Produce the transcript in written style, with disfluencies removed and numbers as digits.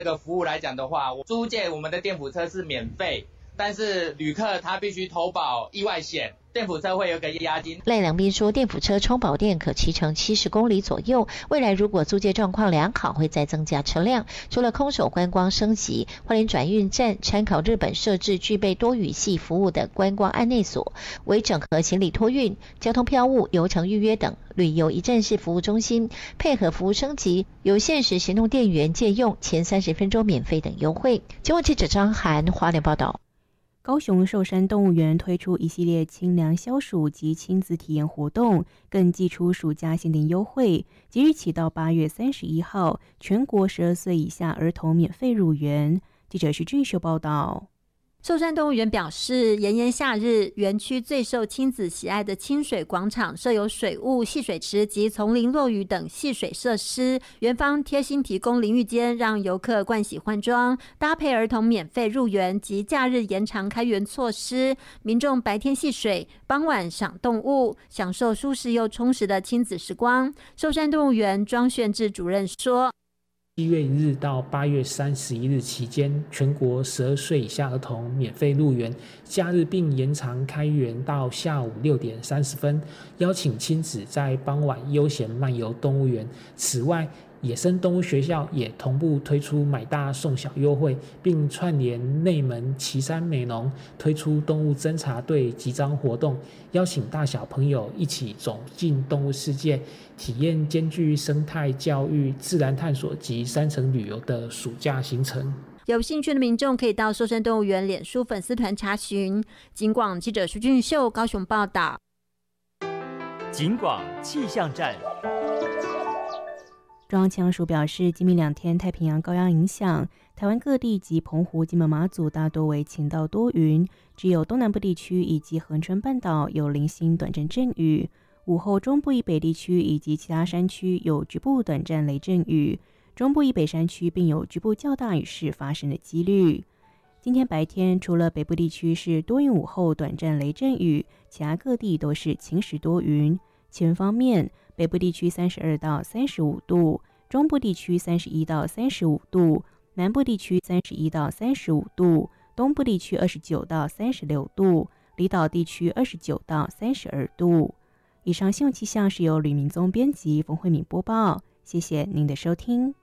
这个服务来讲的话，租借我们的电辅车是免费，但是旅客他必须投保意外险，电辅车会有个押金。 赖良斌说，电辅车充饱电可骑乘70公里左右，未来如果租借状况良好，会再增加车辆。除了空手观光升级，花莲转运站参考日本设置具备多语系服务的观光案内所，为整合行李托运、交通票务、游程预约等旅游一站式服务中心，配合服务升级，有限时行动电源借用前30分钟免费等优惠。今晚记者张涵花莲报道。 高雄寿山动物园推出一系列清凉消暑及亲子体验活动，更祭出暑假限定优惠，即日起到8月31号，全国12岁以下儿童免费入园。记者徐俊秀报道。 寿山动物园表示，炎炎夏日，园区最受亲子喜爱的清水广场设有水雾、戏水池及丛林落雨等戏水设施，园方贴心提供淋浴间，让游客盥洗换装，搭配儿童免费入园及假日延长开园措施，民众白天戏水，傍晚赏动物，享受舒适又充实的亲子时光。寿山动物园庄炫志主任说 7月1日到8月31日期间，全国12岁以下儿童免费入园，假日并延长开园到下午6点30分，邀请亲子在傍晚悠闲漫游动物园。此外，野生动物学校也同步推出买大送小优惠，并串联内门旗山美农推出动物侦察队集章活动，邀请大小朋友一起走进动物世界，体验兼具生态教育、自然探索及山城旅游的暑假行程。 有兴趣的民众可以到寿山动物园脸书粉丝团查询。警广记者徐俊秀高雄报道。 警广气象站。 中央气象署表示，今明2天太平洋高压影响，台湾各地及澎湖、金门、马祖大多为晴到多云，只有东南部地区以及恒春半岛有零星短暂阵雨。午后中部以北地区以及其他山区有局部短暂雷阵雨，中部以北山区并有局部较大雨势发生的几率。今天白天除了北部地区是多云，午后短暂雷阵雨，其他各地都是晴时多云。气温方面，北部地区32到35度，中部地区31到35度，南部地区31到35度，东部地区29到36度，离岛地区29到32度。以上新闻气象是由吕明宗编辑，冯慧敏播报，谢谢您的收听。